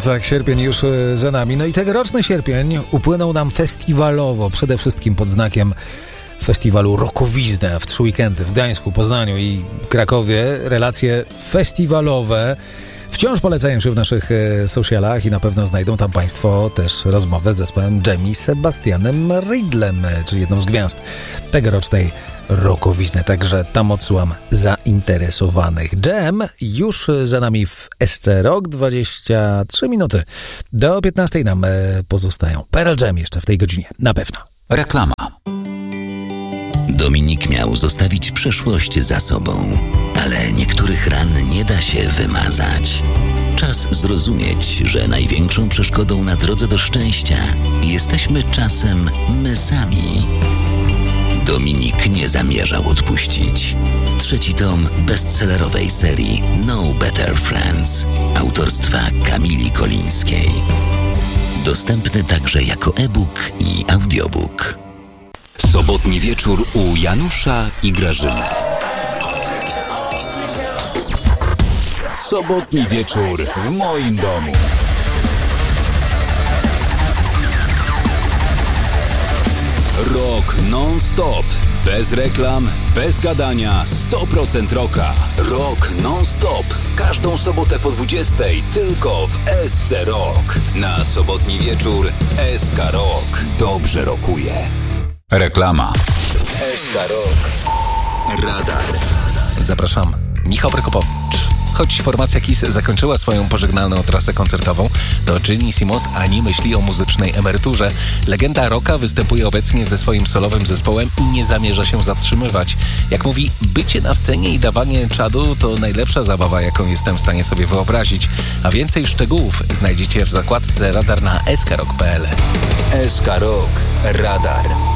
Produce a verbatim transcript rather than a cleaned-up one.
tak, sierpień już za nami. No i tegoroczny sierpień upłynął nam festiwalowo, przede wszystkim pod znakiem festiwalu Rokowizna w trzy weekendy w Gdańsku, Poznaniu i Krakowie. Relacje festiwalowe wciąż polecają się w naszych socialach i na pewno znajdą tam Państwo też rozmowę z zespołem Dżemi z Sebastianem Riedlem, czyli jedną z gwiazd tegorocznej Rokowizny. Także tam odsyłam zainteresowanych. Dżem już za nami w S C Rock. dwadzieścia trzy minuty do piętnastej nam pozostają. Pearl Jam jeszcze w tej godzinie, na pewno. Reklama. Dominik miał zostawić przeszłość za sobą, ale niektórych ran nie da się wymazać. Czas zrozumieć, że największą przeszkodą na drodze do szczęścia jesteśmy czasem my sami. Dominik nie zamierzał odpuścić. Trzeci tom bestsellerowej serii No Better Friends autorstwa Kamili Kolińskiej. Dostępny także jako e-book i audiobook. Sobotni wieczór u Janusza i Grażyny. Sobotni wieczór w moim domu. Rock non-stop. Bez reklam, bez gadania, sto procent rocka. Rock non-stop. W każdą sobotę po dwudziestej tylko w S C Rock. Na sobotni wieczór S K Rock. Dobrze rokuje. Reklama. S K Rock. Radar. Zapraszam, Michał Prokopowicz. Choć formacja Kiss zakończyła swoją pożegnalną trasę koncertową, to Gene Simmons ani myśli o muzycznej emeryturze. Legenda rocka występuje obecnie ze swoim solowym zespołem i nie zamierza się zatrzymywać. Jak mówi, bycie na scenie i dawanie czadu to najlepsza zabawa, jaką jestem w stanie sobie wyobrazić. A więcej szczegółów znajdziecie w zakładce Radar na s k rock kropka p l. S K Rock. Radar.